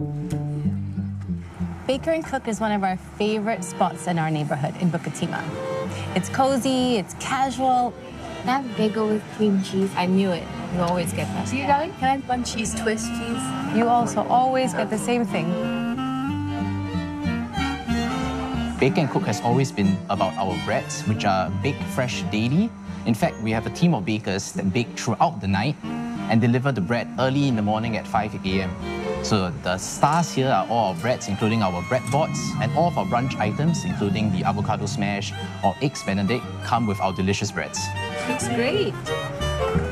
Baker and Cook is one of our favorite spots in our neighborhood in Bukit Timah. It's cozy, it's casual. That bagel with cream cheese, I knew it. You always get that. So you darling, can I have one cheese twist, please? You also always get the same thing. Baker and Cook has always been about our breads, which are baked fresh daily. In fact, we have a team of bakers that bake throughout the night and deliver the bread early in the morning at 5 a.m. So the stars here are all our breads, including our bread boards, and all of our brunch items, including the avocado smash or eggs benedict, come with our delicious breads. Looks great.